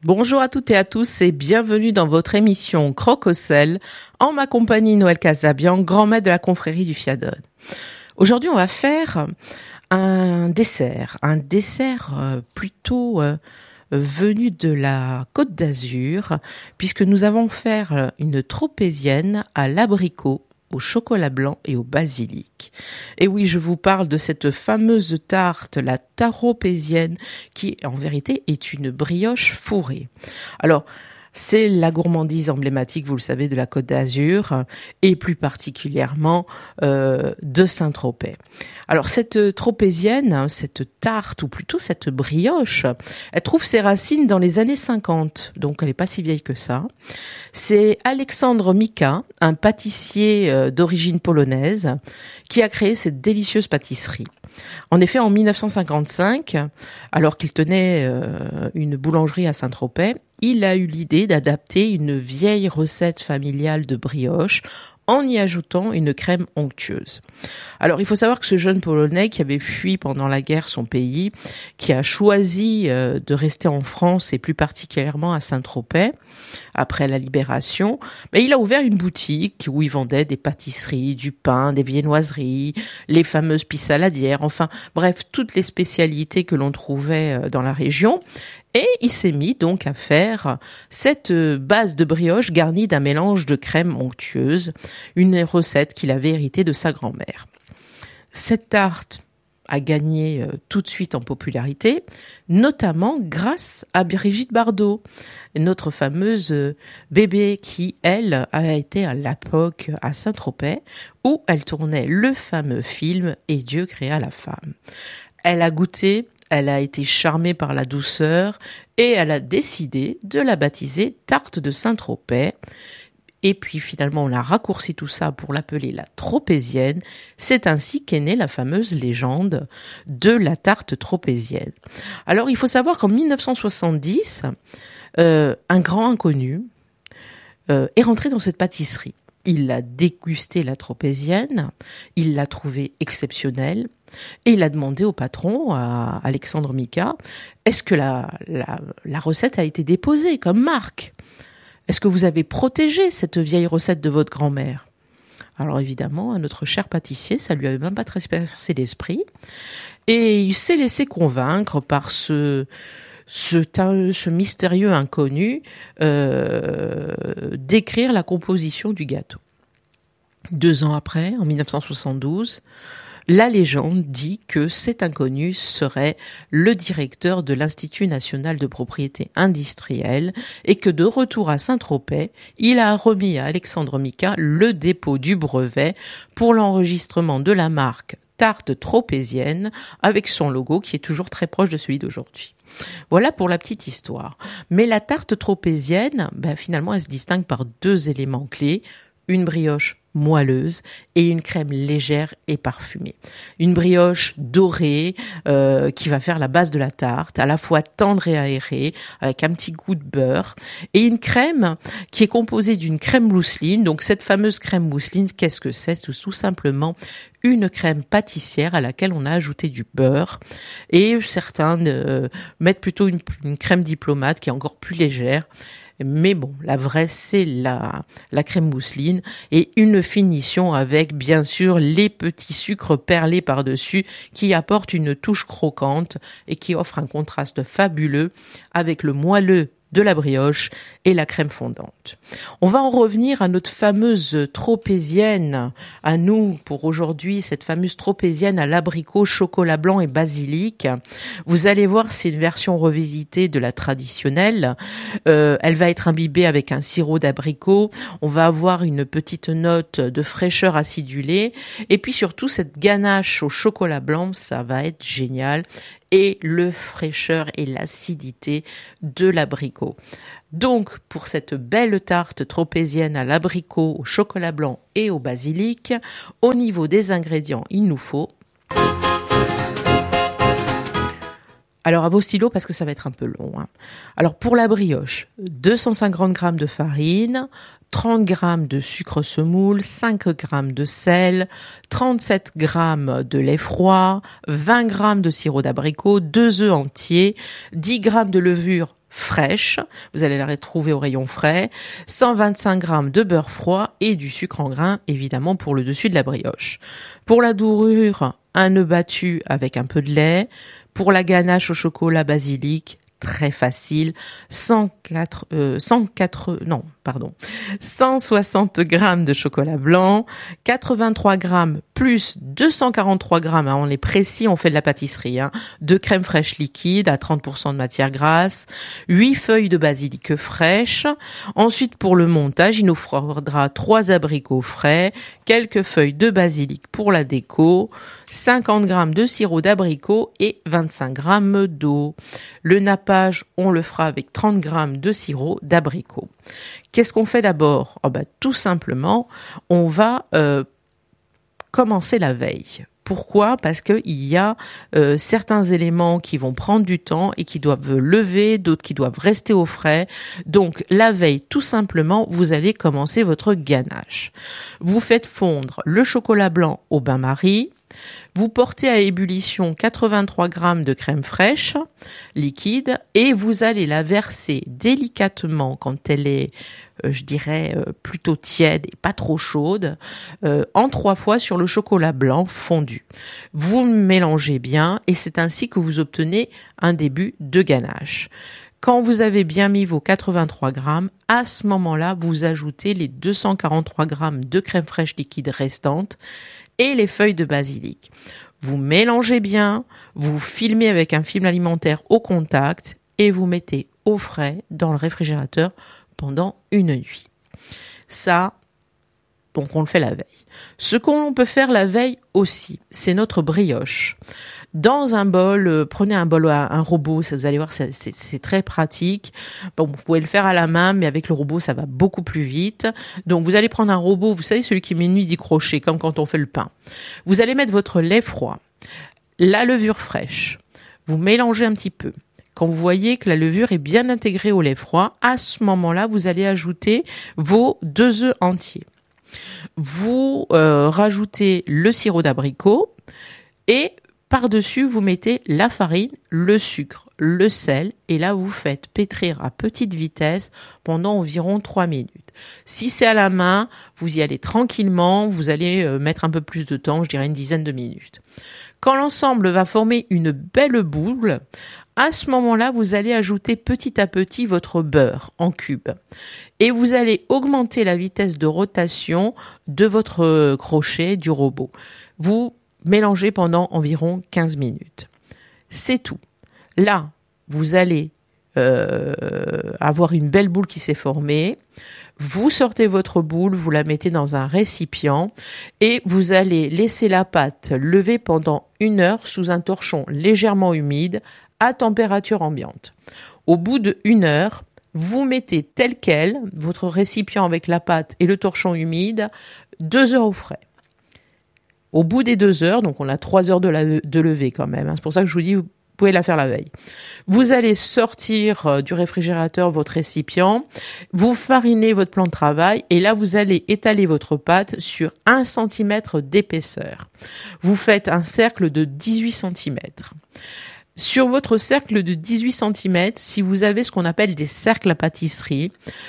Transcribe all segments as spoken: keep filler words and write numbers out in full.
Bonjour à toutes et à tous et bienvenue dans votre émission Croque au sel, en ma compagnie Noël Casabian, grand maître de la confrérie du Fiadon. Aujourd'hui, on va faire un dessert, un dessert plutôt euh, venu de la Côte d'Azur, puisque nous allons faire une tropézienne à l'abricot, au chocolat blanc et au basilic. Et oui, je vous parle de cette fameuse tarte, la tropézienne, qui en vérité est une brioche fourrée. Alors, c'est la gourmandise emblématique, vous le savez, de la Côte d'Azur et plus particulièrement euh, de Saint-Tropez. Alors cette tropézienne, cette tarte ou plutôt cette brioche, elle trouve ses racines dans les années cinquante, donc elle n'est pas si vieille que ça. C'est Alexandre Mika, un pâtissier euh, d'origine polonaise, qui a créé cette délicieuse pâtisserie. En effet, en dix-neuf cent cinquante-cinq, alors qu'il tenait euh, une boulangerie à Saint-Tropez, il a eu l'idée d'adapter une vieille recette familiale de brioche en y ajoutant une crème onctueuse. Alors, il faut savoir que ce jeune Polonais qui avait fui pendant la guerre son pays, qui a choisi euh, de rester en France et plus particulièrement à Saint-Tropez, après la libération, ben, il a ouvert une boutique où il vendait des pâtisseries, du pain, des viennoiseries, les fameuses pisses saladières, enfin, bref, toutes les spécialités que l'on trouvait dans la région. Et il s'est mis donc à faire cette base de brioche garnie d'un mélange de crème onctueuse, une recette qu'il avait héritée de sa grand-mère. Cette tarte a gagné euh, tout de suite en popularité, notamment grâce à Brigitte Bardot, notre fameuse euh, bébé qui, elle, a été à l'époque à Saint-Tropez, où elle tournait le fameux film « Et Dieu créa la femme ». Elle a goûté, elle a été charmée par la douceur et elle a décidé de la baptiser tarte de Saint-Tropez. Et puis finalement, on a raccourci tout ça pour l'appeler la tropézienne. C'est ainsi qu'est née la fameuse légende de la tarte tropézienne. Alors, il faut savoir qu'en dix-neuf cent soixante-dix, euh, un grand inconnu euh, est rentré dans cette pâtisserie. Il a dégusté la tropézienne, il l'a trouvée exceptionnelle et il a demandé au patron, à Alexandre Mika, est-ce que la, la, la recette a été déposée comme marque ? Est-ce que vous avez protégé cette vieille recette de votre grand-mère ? Alors évidemment, à notre cher pâtissier, ça lui avait même pas traversé l'esprit. Et il s'est laissé convaincre par ce, ce, ce mystérieux inconnu euh, d'écrire la composition du gâteau. Deux ans après, en dix-neuf cent soixante-douze, la légende dit que cet inconnu serait le directeur de l'Institut national de propriété industrielle et que de retour à Saint-Tropez, il a remis à Alexandre Mika le dépôt du brevet pour l'enregistrement de la marque tarte tropézienne avec son logo qui est toujours très proche de celui d'aujourd'hui. Voilà pour la petite histoire. Mais la tarte tropézienne, ben finalement, elle se distingue par deux éléments clés. Une brioche moelleuse et une crème légère et parfumée. Une brioche dorée euh, qui va faire la base de la tarte, à la fois tendre et aérée, avec un petit goût de beurre. Et une crème qui est composée d'une crème mousseline. Donc cette fameuse crème mousseline, qu'est-ce que c'est ? C'est tout simplement une crème pâtissière à laquelle on a ajouté du beurre. Et certains euh, mettent plutôt une, une crème diplomate qui est encore plus légère. Mais bon, la vraie, c'est la, la crème mousseline et une finition avec, bien sûr, les petits sucres perlés par-dessus qui apportent une touche croquante et qui offrent un contraste fabuleux avec le moelleux de la brioche et la crème fondante. On va en revenir à notre fameuse tropézienne, à nous pour aujourd'hui, cette fameuse tropézienne à l'abricot, chocolat blanc et basilic. Vous allez voir, c'est une version revisitée de la traditionnelle. Euh, elle va être imbibée avec un sirop d'abricot. On va avoir une petite note de fraîcheur acidulée. Et puis surtout, cette ganache au chocolat blanc, ça va être génial. Et le fraîcheur et l'acidité de l'abricot. Donc, pour cette belle tarte tropézienne à l'abricot, au chocolat blanc et au basilic, au niveau des ingrédients, il nous faut... Alors, à vos stylos, parce que ça va être un peu long. Hein. Alors, pour la brioche, deux cent cinquante grammes de farine, trente grammes de sucre semoule, cinq grammes de sel, trente-sept grammes de lait froid, vingt grammes de sirop d'abricot, deux œufs entiers, dix grammes de levure fraîche, vous allez la retrouver au rayon frais, cent vingt-cinq grammes de beurre froid et du sucre en grains, évidemment pour le dessus de la brioche. Pour la dorure, un œuf battu avec un peu de lait. Pour la ganache au chocolat basilic, très facile, cent quatre, euh, cent quatre, non, pardon, cent soixante grammes de chocolat blanc, quatre-vingt-trois grammes plus deux cent quarante-trois grammes, hein, on est précis, on fait de la pâtisserie, hein, de crème fraîche liquide à trente pour cent de matière grasse, huit feuilles de basilic fraîches. Ensuite, pour le montage, il nous faudra trois abricots frais, quelques feuilles de basilic pour la déco, cinquante grammes de sirop d'abricot et vingt-cinq grammes d'eau. Le nappage, on le fera avec trente grammes de sirop d'abricot. Qu'est-ce qu'on fait d'abord ? Oh ben, tout simplement, on va euh, commencer la veille. Pourquoi ? Parce qu'il y a euh, certains éléments qui vont prendre du temps et qui doivent lever, d'autres qui doivent rester au frais. Donc la veille, tout simplement, vous allez commencer votre ganache. Vous faites fondre le chocolat blanc au bain-marie. Vous portez à ébullition quatre-vingt-trois grammes de crème fraîche liquide et vous allez la verser délicatement quand elle est, euh, je dirais, euh, plutôt tiède et pas trop chaude, euh, en trois fois sur le chocolat blanc fondu. Vous mélangez bien et c'est ainsi que vous obtenez un début de ganache. Quand vous avez bien mis vos quatre-vingt-trois grammes, à ce moment-là, vous ajoutez les deux cent quarante-trois grammes de crème fraîche liquide restante et les feuilles de basilic. Vous mélangez bien, vous filmez avec un film alimentaire au contact et vous mettez au frais dans le réfrigérateur pendant une nuit. Ça, donc on le fait la veille. Ce qu'on peut faire la veille aussi, c'est notre brioche. Dans un bol, euh, prenez un bol, un, un robot, ça, vous allez voir, c'est, c'est, c'est très pratique. Bon, vous pouvez le faire à la main, mais avec le robot, ça va beaucoup plus vite. Donc, vous allez prendre un robot, vous savez, celui qui met une nuit d'y crocher, comme quand on fait le pain. Vous allez mettre votre lait froid, la levure fraîche. Vous mélangez un petit peu. Quand vous voyez que la levure est bien intégrée au lait froid, à ce moment-là, vous allez ajouter vos deux œufs entiers. Vous euh, rajoutez le sirop d'abricot et par-dessus, vous mettez la farine, le sucre, le sel et là, vous faites pétrir à petite vitesse pendant environ trois minutes. Si c'est à la main, vous y allez tranquillement, vous allez mettre un peu plus de temps, je dirais une dizaine de minutes. Quand l'ensemble va former une belle boule, à ce moment-là, vous allez ajouter petit à petit votre beurre en cubes et vous allez augmenter la vitesse de rotation de votre crochet du robot. Vous mélangez pendant environ quinze minutes. C'est tout. Là, vous allez euh, avoir une belle boule qui s'est formée. Vous sortez votre boule, vous la mettez dans un récipient et vous allez laisser la pâte lever pendant une heure sous un torchon légèrement humide à température ambiante. Au bout de une heure, vous mettez tel quel votre récipient avec la pâte et le torchon humide deux heures au frais. Au bout des deux heures, donc on a trois heures de, la, de lever quand même, hein, c'est pour ça que je vous dis, vous pouvez la faire la veille. Vous allez sortir euh, du réfrigérateur votre récipient, vous farinez votre plan de travail et là vous allez étaler votre pâte sur un centimètre d'épaisseur. Vous faites un cercle de dix-huit centimètres. Sur votre cercle de dix-huit centimètres, si vous avez ce qu'on appelle des cercles à pâtisserie,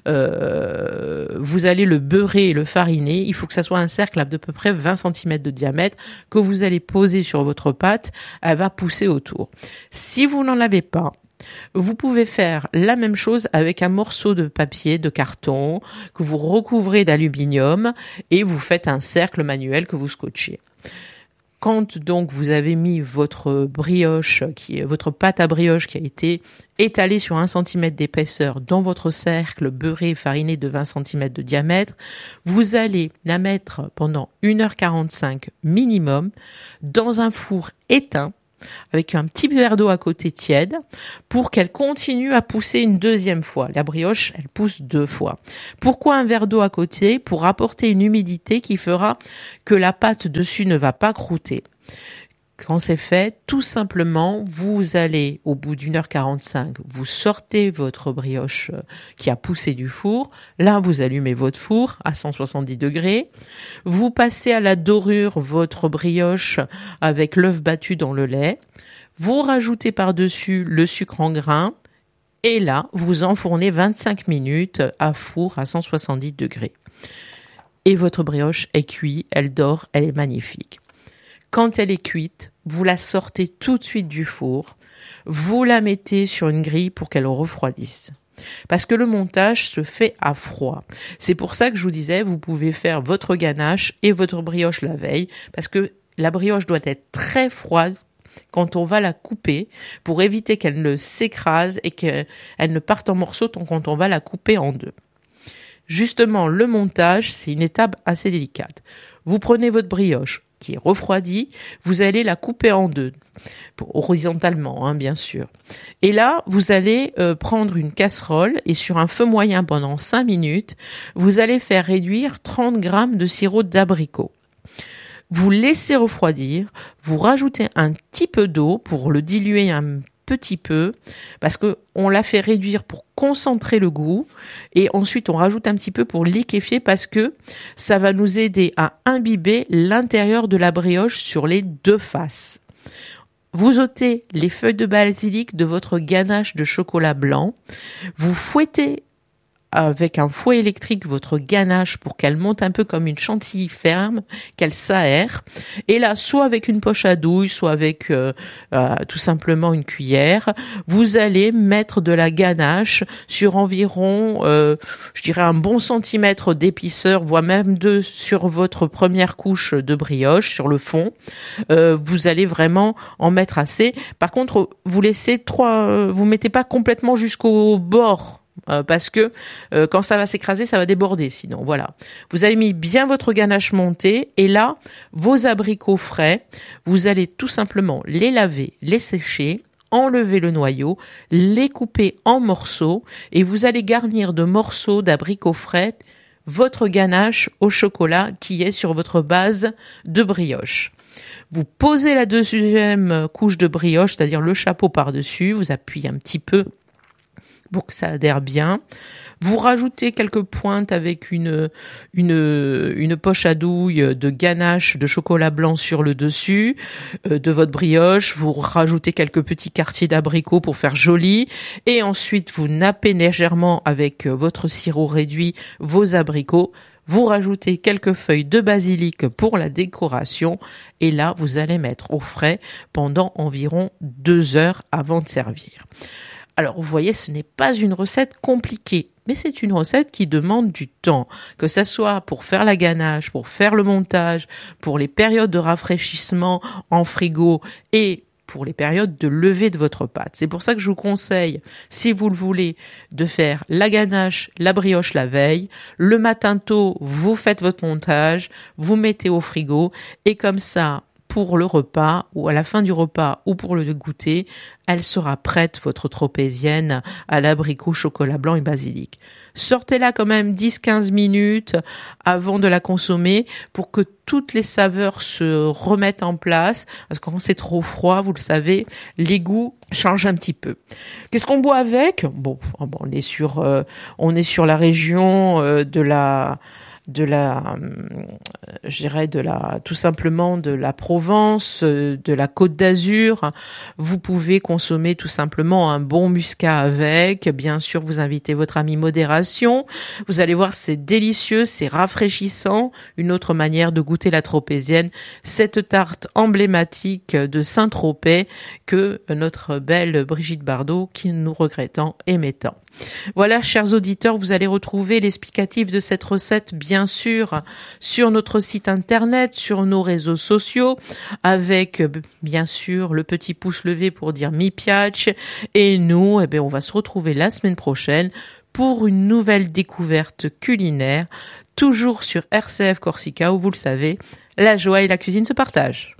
euh, vous allez le beurrer et le fariner. Il faut que ça soit un cercle à de peu près vingt centimètres de diamètre que vous allez poser sur votre pâte. Elle va pousser autour. Si vous n'en avez pas, vous pouvez faire la même chose avec un morceau de papier, de carton, que vous recouvrez d'aluminium et vous faites un cercle manuel que vous scotchez. Quand donc vous avez mis votre brioche, qui est votre pâte à brioche qui a été étalée sur un centimètre d'épaisseur dans votre cercle beurré fariné de vingt centimètres de diamètre, vous allez la mettre pendant une heure quarante-cinq minimum dans un four éteint avec un petit verre d'eau à côté tiède pour qu'elle continue à pousser une deuxième fois. La brioche, elle pousse deux fois. Pourquoi un verre d'eau à côté ? Pour apporter une humidité qui fera que la pâte dessus ne va pas croûter. Quand c'est fait, tout simplement, vous allez, au bout d'une heure quarante-cinq, vous sortez votre brioche qui a poussé du four. Là, vous allumez votre four à cent soixante-dix degrés. Vous passez à la dorure votre brioche avec l'œuf battu dans le lait. Vous rajoutez par-dessus le sucre en grains Et là, vous enfournez vingt-cinq minutes à four à cent soixante-dix degrés. Et votre brioche est cuite, elle dort, elle est magnifique. Quand elle est cuite, vous la sortez tout de suite du four, vous la mettez sur une grille pour qu'elle refroidisse. Parce que le montage se fait à froid. C'est pour ça que je vous disais, vous pouvez faire votre ganache et votre brioche la veille, parce que la brioche doit être très froide quand on va la couper, pour éviter qu'elle ne s'écrase et qu'elle ne parte en morceaux quand on va la couper en deux. Justement, le montage, c'est une étape assez délicate. Vous prenez votre brioche qui est refroidie, vous allez la couper en deux, horizontalement, hein, bien sûr. Et là, vous allez euh, prendre une casserole et sur un feu moyen pendant cinq minutes, vous allez faire réduire trente grammes de sirop d'abricot. Vous laissez refroidir, vous rajoutez un petit peu d'eau pour le diluer un petit peu, parce que on l'a fait réduire pour concentrer le goût, et ensuite on rajoute un petit peu pour liquéfier, parce que ça va nous aider à imbiber l'intérieur de la brioche sur les deux faces. Vous ôtez les feuilles de basilic de votre ganache de chocolat blanc, vous fouettez avec un fouet électrique votre ganache pour qu'elle monte un peu comme une chantilly ferme, qu'elle s'aère. Et là, soit avec une poche à douille, soit avec euh, euh, tout simplement une cuillère, vous allez mettre de la ganache sur environ, euh, je dirais un bon centimètre d'épaisseur, voire même deux sur votre première couche de brioche, sur le fond. Euh, vous allez vraiment en mettre assez. Par contre, vous laissez trois, euh, vous mettez pas complètement jusqu'au bord. Euh, parce que euh, quand ça va s'écraser, ça va déborder sinon. Voilà. Vous avez mis bien votre ganache montée et là, vos abricots frais, vous allez tout simplement les laver, les sécher, enlever le noyau, les couper en morceaux et vous allez garnir de morceaux d'abricots frais votre ganache au chocolat qui est sur votre base de brioche. Vous posez la deuxième couche de brioche, c'est-à-dire le chapeau par-dessus, vous appuyez un petit peu pour que ça adhère bien. Vous rajoutez quelques pointes avec une, une, une poche à douille de ganache de chocolat blanc sur le dessus euh, de votre brioche. Vous rajoutez quelques petits quartiers d'abricot pour faire joli. Et ensuite, vous nappez légèrement avec votre sirop réduit vos abricots. Vous rajoutez quelques feuilles de basilic pour la décoration. Et là, vous allez mettre au frais pendant environ deux heures avant de servir. Alors, vous voyez, ce n'est pas une recette compliquée, mais c'est une recette qui demande du temps, que ça soit pour faire la ganache, pour faire le montage, pour les périodes de rafraîchissement en frigo et pour les périodes de levée de votre pâte. C'est pour ça que je vous conseille, si vous le voulez, de faire la ganache, la brioche la veille. Le matin tôt, vous faites votre montage, vous mettez au frigo et comme ça, pour le repas ou à la fin du repas ou pour le goûter, elle sera prête, votre tropézienne à l'abricot, chocolat blanc et basilic. Sortez-la quand même dix à quinze minutes avant de la consommer pour que toutes les saveurs se remettent en place. Parce que quand c'est trop froid, vous le savez, les goûts changent un petit peu. Qu'est-ce qu'on boit avec ? Bon, on est sur, euh, on est sur la région euh, de la... de la, je dirais de la, tout simplement de la Provence, de la Côte d'Azur. Vous pouvez consommer tout simplement un bon muscat avec. Bien sûr, vous invitez votre ami modération. Vous allez voir, c'est délicieux, c'est rafraîchissant. Une autre manière de goûter la tropézienne, cette tarte emblématique de Saint-Tropez que notre belle Brigitte Bardot, qui nous regrettant, aimait tant. Voilà, chers auditeurs, vous allez retrouver l'explicatif de cette recette, bien sûr, sur notre site internet, sur nos réseaux sociaux, avec, bien sûr, le petit pouce levé pour dire mi piace. Et nous, eh bien, on va se retrouver la semaine prochaine pour une nouvelle découverte culinaire, toujours sur R C F Corsica, où vous le savez, la joie et la cuisine se partagent.